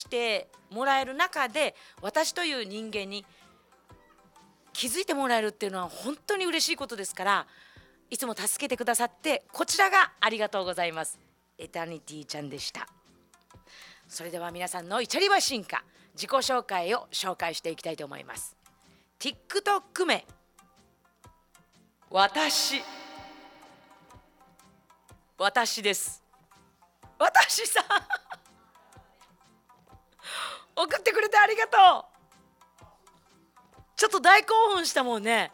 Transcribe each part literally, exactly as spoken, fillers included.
してもらえる中で、私という人間に気づいてもらえるっていうのは本当に嬉しいことですから、いつも助けてくださって、こちらがありがとうございます。エタニティちゃんでした。それでは皆さんのイチャリバ進化自己紹介を紹介していきたいと思います。 TikTok 名私私です。私さん送ってくれてありがとう。ちょっと大興奮したもんね。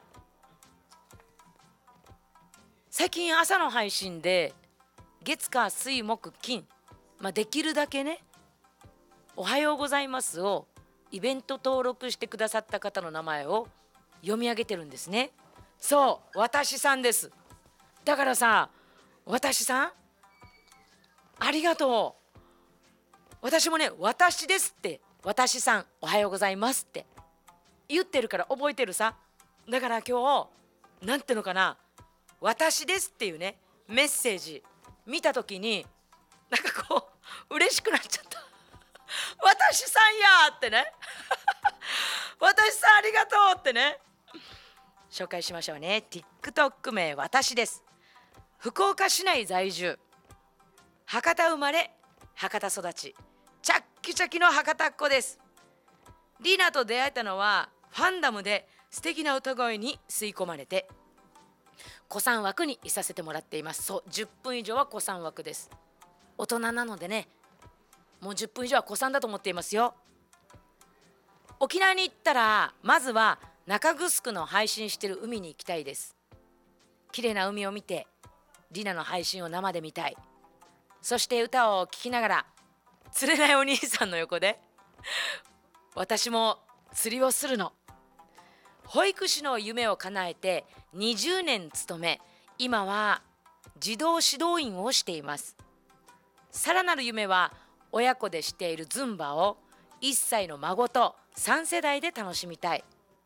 最近朝の配信で月火水木金、まあ、できるだけね、おはようございますをイベント登録してくださった方の名前を読み上げてるんですね。そう、私さんです。だからさ、私さんありがとう。私もね、私ですって、私さんおはようございますって言ってるから覚えてるさ。だから今日なんていうのかな、私ですっていうねメッセージ見た時に、なんかこう嬉しくなっちゃった私さんやってね私さんありがとうってね。紹介しましょうね。 TikTok 名私です。福岡市内在住、博多生まれ博多育ち、チャッキチャキの博多っ子です。リーナと出会えたのはファンダムで素敵な歌声に吸い込まれて、子さん枠にいさせてもらっています。そう、じゅっぷん以上は子さん枠です。大人なのでね、もうじゅっぷん以上は子さんだと思っていますよ。沖縄に行ったらまずは中城の配信してる海に行きたいです。綺麗な海を見てリナの配信を生で見たい。そして歌を聴きながら釣れないお兄さんの横で私も釣りをするの。保育士の夢を叶えてにじゅうねん勤め、今は児童指導員をしています。さらなる夢は親子でしているズンバをいっさいの孫とさん世代で楽しみたい。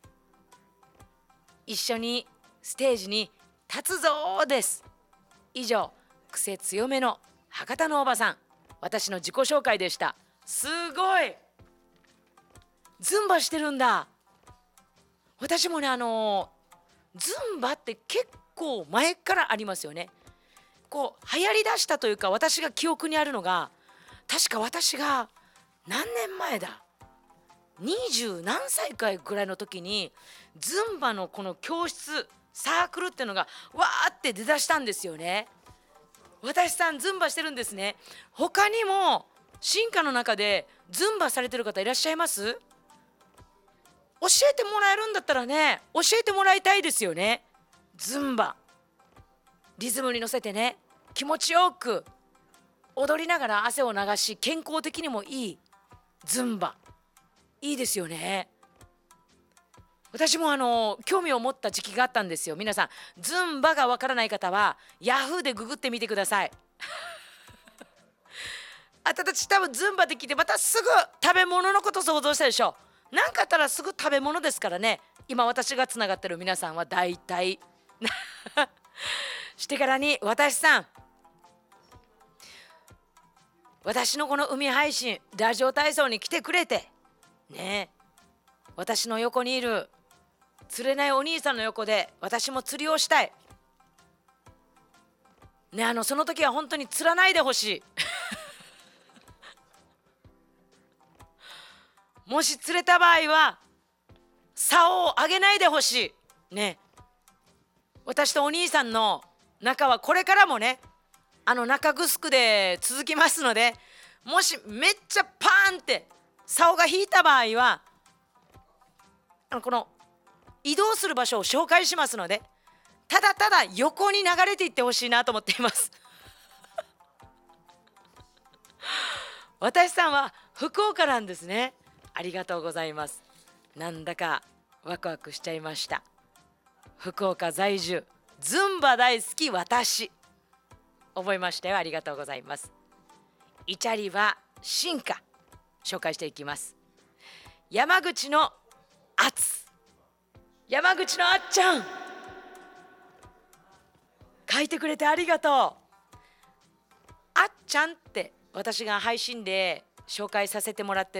一緒にステージに立つぞーです。以上、癖強めの博多のおばさん、私の自己紹介でした。すごいズンバしてるんだ。私もね、あのズンバって結構前からありますよね。こう流行りだしたというか、私が記憶にあるのが、確か私が何年前だ、にじゅう何歳かぐらいの時にズンバのこの教室サークルっていうのがわーって出だしたんですよね。私さんズンバしてるんですね。他にも進化の中でズンバされてる方いらっしゃいます？教えてもらえるんだったらね、教えてもらいたいですよね。ズンバリズムに乗せてね、気持ちよく踊りながら汗を流し、健康的にもいいズンバいいですよね。私もあの興味を持った時期があったんですよ。皆さんズンバがわからない方はヤフーでググってみてくださいあたたち多分ズンバで聞いてまたすぐ食べ物のこと想像したでしょ。なんかあったらすぐ食べ物ですからね。今私がつながってる皆さんは大体してからに、私さん、私のこの海配信ラジオ体操に来てくれてね、私の横にいる釣れないお兄さんの横で私も釣りをしたいね。あのその時は本当に釣らないでほしいもし釣れた場合は竿を上げないでほしいね。私とお兄さんの仲はこれからもね、あの中城で続きますので、もしめっちゃパーンって竿が引いた場合は、あのこの移動する場所を紹介しますので、ただただ横に流れていってほしいなと思っています私さんは福岡なんですね。ありがとうございます。なんだかワクワクしちゃいました。福岡在住、ズンバ大好き私、覚えましたよ。ありがとうございます。イチャリは進化紹介していきます。山口のあつ、山口のあっちゃん、書いてくれてありがとう。あっちゃんって私が配信で紹介させてもらって